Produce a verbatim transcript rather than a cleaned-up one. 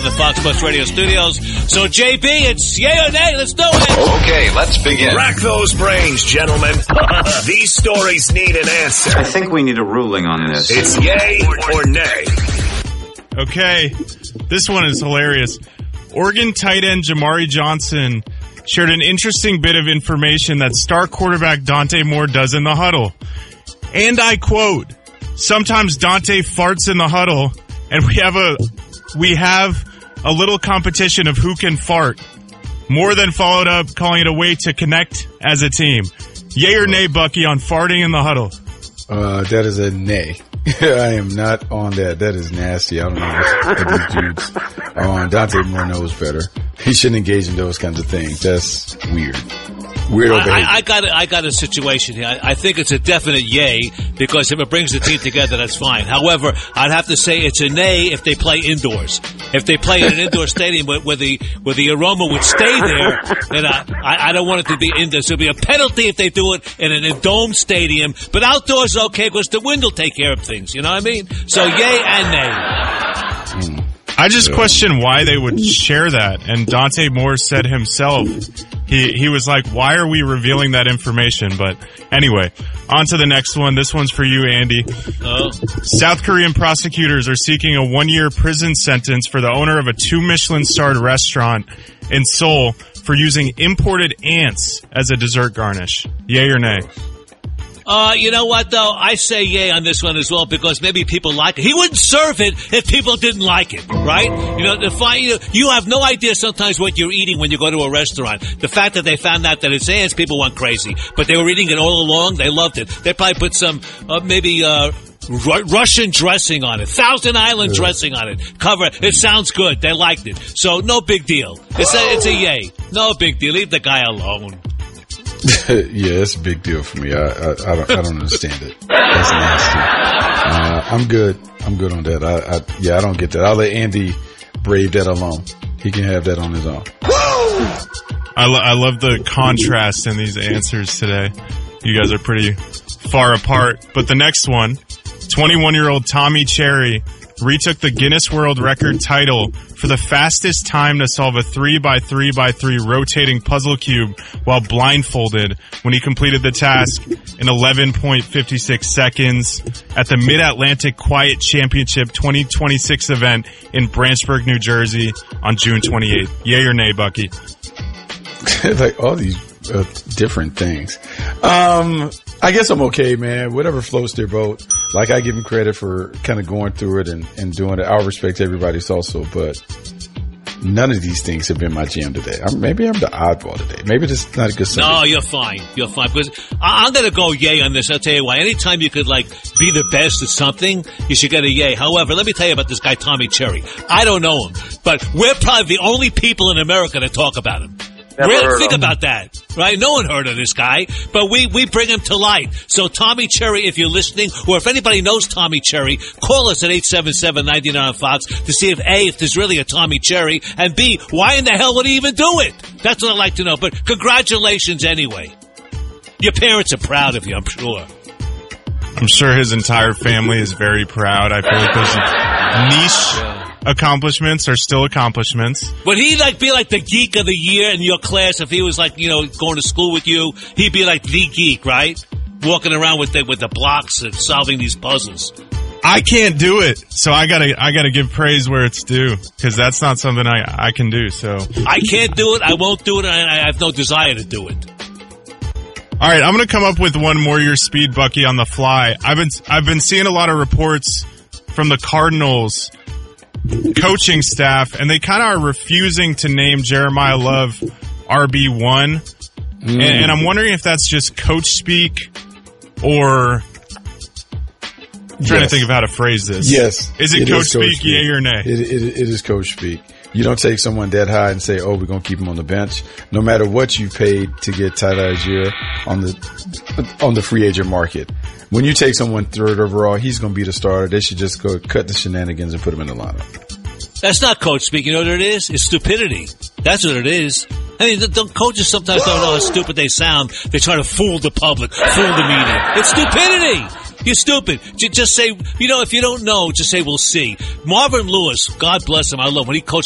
the Fox Sports Radio studios. So, J B, it's yay or nay. Let's do it. Okay, let's begin. Rack those brains, gentlemen. These stories need an answer. I think we need a ruling on this. It's yay or nay. Okay, this one is hilarious. Oregon tight end Jamari Johnson shared an interesting bit of information that star quarterback Dante Moore does in the huddle. And I quote, "Sometimes Dante farts in the huddle, and we have a we have a little competition of who can fart." Moore then followed up, calling it a way to connect as a team. Yay or nay, Bucky, on farting in the huddle? Uh, that is a nay. I am not on that. That is nasty. I don't know what these dudes are on. Dante Moore knows better. He shouldn't engage in those kinds of things. That's weird. Weirdo behavior. I, I got a, I got a situation here. I, I think it's a definite yay because if it brings the team together, that's fine. However, I'd have to say it's a nay if they play indoors. If they play in an indoor stadium where, where the where the aroma would stay there, then I, I, I don't want it to be indoors. There'll be a penalty if they do it in a domed stadium. But outdoors, okay, because the wind will take care of things. You know what I mean? So yay and nay. Hmm. I just question why they would share that. And Dante Moore said himself, he he was like, why are we revealing that information? But anyway, on to the next one. This one's for you, Andy. Oh. South Korean prosecutors are seeking a one-year prison sentence for the owner of a two Michelin-starred restaurant in Seoul for using imported ants as a dessert garnish. Yay or nay? Uh, you know what, though? I say yay on this one as well because maybe people like it. He wouldn't serve it if people didn't like it, right? You know, the find, you, know, you have no idea sometimes what you're eating when you go to a restaurant. The fact that they found out that it's ants, people went crazy. But they were eating it all along. They loved it. They probably put some, uh, maybe, uh, Ru- Russian dressing on it. Thousand Island yeah. dressing on it. Cover it. It sounds good. They liked it. So, no big deal. It's a, it's a yay. No big deal. Leave the guy alone. Yeah, it's a big deal for me. I, I, I, don't, I don't understand it. That's nasty. Uh, I'm good. I'm good on that. I, I, yeah, I don't get that. I'll let Andy brave that alone. He can have that on his own. I, lo- I love the contrast in these answers today. You guys are pretty far apart. But the next one, twenty-one-year-old Tommy Cherry retook the Guinness World Record title for the fastest time to solve a three by three by three rotating puzzle cube while blindfolded when he completed the task in eleven point five six seconds at the Mid-Atlantic Quiet Championship twenty twenty-six event in Branchburg, New Jersey on June twenty-eighth. Yay or nay, Bucky? Like all these uh, different things. Um, I guess I'm okay, man. Whatever floats their boat. Like, I give him credit for kind of going through it and, and doing it. I'll respect everybody's also, but none of these things have been my jam today. I'm, maybe I'm the oddball today. Maybe this is not a good Sunday. No, you're fine. You're fine. Because I, I'm going to go yay on this. I'll tell you why. Anytime you could, like, be the best at something, you should get a yay. However, let me tell you about this guy, Tommy Cherry. I don't know him, but we're probably the only people in America to talk about him. Really think about that, right? No one heard of this guy, but we, we bring him to light. So Tommy Cherry, if you're listening, or if anybody knows Tommy Cherry, call us at eight seven seven, nine nine on Fox to see if A, if there's really a Tommy Cherry, and B, why in the hell would he even do it? That's what I'd like to know, but congratulations anyway. Your parents are proud of you, I'm sure. I'm sure his entire family is very proud. I feel like those niche yeah. accomplishments are still accomplishments. Would he like be like the geek of the year in your class if he was like, you know, going to school with you? He'd be like the geek, right? Walking around with the, with the blocks and solving these puzzles. I can't do it, so I gotta I gotta give praise where it's due because that's not something I I can do. So I can't do it. I won't do it. And I have no desire to do it. All right, I'm going to come up with one more your speed, Bucky, on the fly. I've been I've been seeing a lot of reports from the Cardinals coaching staff, and they kind of are refusing to name Jeremiah Love R B one. Mm. And, and I'm wondering if that's just coach speak or... I'm trying yes. to think of how to phrase this. Yes. Is it, it coach, is coach speak, speak, yay or nay? It, it, it is coach speak. You don't take someone that high and say, oh, we're going to keep him on the bench. No matter what you paid to get Tyler Algier on the on the free agent market. When you take someone third overall, he's going to be the starter. They should just go cut the shenanigans and put him in the lineup. That's not coach speak. You know what it is? It's stupidity. That's what it is. I mean, the, the coaches sometimes don't know how stupid they sound. They try to fool the public, fool the media. It's stupidity. You're stupid. Just say, you know, if you don't know, just say, we'll see. Marvin Lewis, God bless him, I love him. When he coached